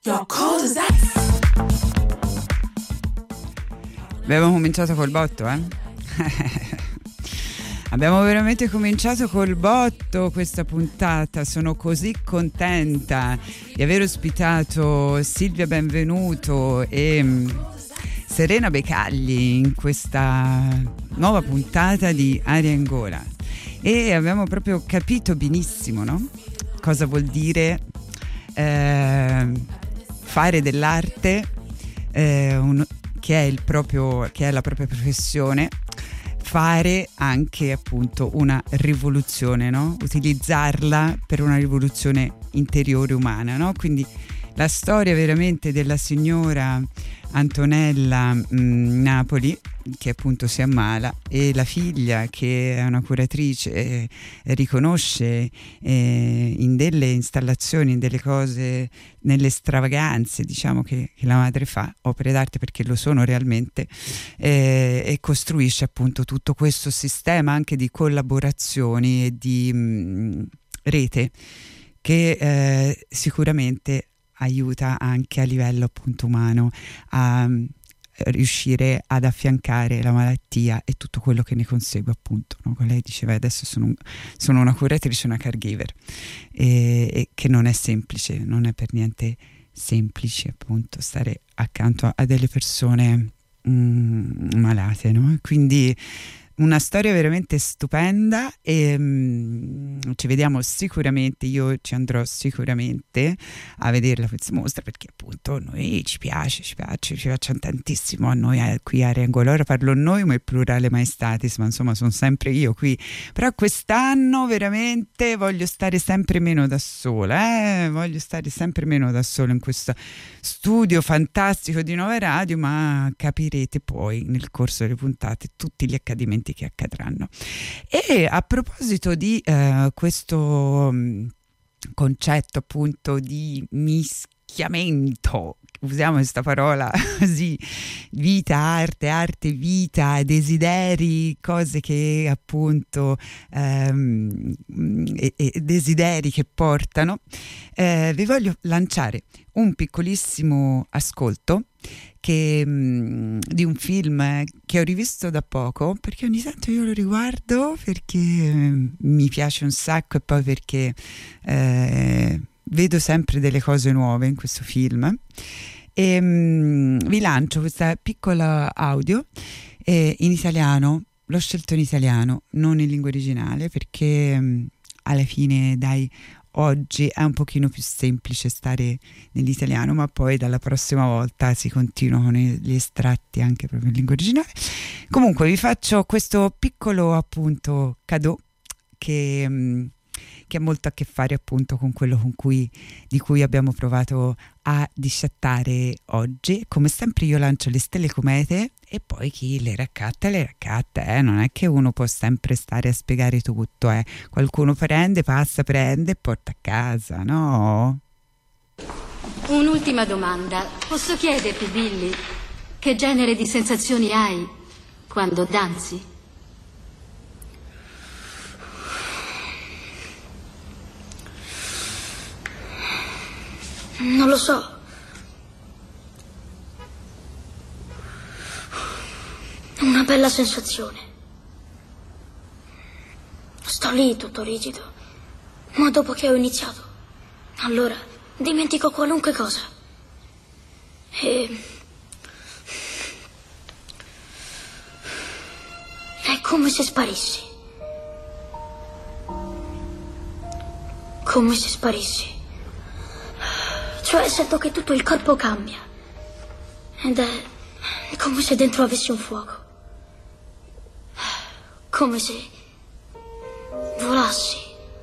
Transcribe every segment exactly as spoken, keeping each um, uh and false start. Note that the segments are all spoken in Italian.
You're cold as ice. Abbiamo cominciato col botto, eh? Abbiamo veramente cominciato col botto questa puntata. Sono così contenta di aver ospitato Silvia Benvenuto e Serena Becagli in questa nuova puntata di Aria in Gola, e abbiamo proprio capito benissimo, no? Cosa vuol dire eh, fare dell'arte, eh, un, che è il proprio, che è la propria professione, fare anche appunto una rivoluzione, no? Utilizzarla per una rivoluzione interiore umana, no? Quindi la storia veramente della signora Antonella mh, Napoli, che appunto si ammala, e la figlia che è una curatrice, eh, riconosce eh, in delle installazioni, in delle cose, nelle stravaganze, diciamo, che, che la madre fa, opere d'arte perché lo sono realmente, eh, e costruisce appunto tutto questo sistema anche di collaborazioni e di mh, rete che eh, sicuramente aiuta anche a livello appunto umano a riuscire ad affiancare la malattia e tutto quello che ne consegue, appunto, no? Lei diceva adesso sono, un, sono una curatrice, una caregiver, e, e che non è semplice, non è per niente semplice appunto stare accanto a delle persone mm, malate, no? Quindi una storia veramente stupenda, e um, ci vediamo sicuramente, io ci andrò sicuramente a vederla questa mostra, perché appunto noi ci piace, ci piace, ci piacciono tantissimo a noi eh, qui a Aria in Gola. Ora parlo noi, ma il plurale maestatis, ma insomma sono sempre io qui, però quest'anno veramente voglio stare sempre meno da sola, eh? voglio stare sempre meno da sola in questo studio fantastico di Nova Radio, ma capirete poi nel corso delle puntate tutti gli accadimenti che accadranno. E a proposito di eh, questo mh, concetto appunto di mischiamento, usiamo questa parola così, vita, arte, arte, vita, desideri, cose che appunto ehm, e, e desideri che portano, eh, vi voglio lanciare un piccolissimo ascolto che, mh, di un film che ho rivisto da poco, perché ogni tanto io lo riguardo perché eh, mi piace un sacco, e poi perché eh, vedo sempre delle cose nuove in questo film, e mh, vi lancio questa piccola audio eh, in italiano. L'ho scelto in italiano, non in lingua originale, perché mh, alla fine, dai, oggi è un pochino più semplice stare nell'italiano, ma poi dalla prossima volta si continua con gli estratti anche proprio in lingua originale. Comunque vi faccio questo piccolo appunto cadeau che, mh, che ha molto a che fare appunto con quello con cui, di cui abbiamo provato a discettare oggi. Come sempre io lancio le stelle comete e poi chi le raccatta le raccatta, eh? Non è che uno può sempre stare a spiegare tutto, eh? Qualcuno prende, passa, prende e porta a casa, no? Un'ultima domanda, posso chiederti, Billy, che genere di sensazioni hai quando danzi? Non lo so. Una bella sensazione. Sto lì tutto rigido, ma dopo che ho iniziato, allora dimentico qualunque cosa. E... è come se sparissi. Come se sparissi. Cioè sento che tutto il corpo cambia. Ed è come se dentro avessi un fuoco. Come se volassi.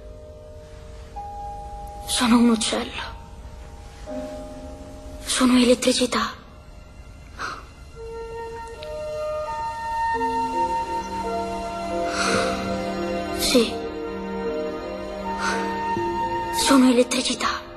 Sono un uccello. Sono elettricità. Sì. Sono elettricità.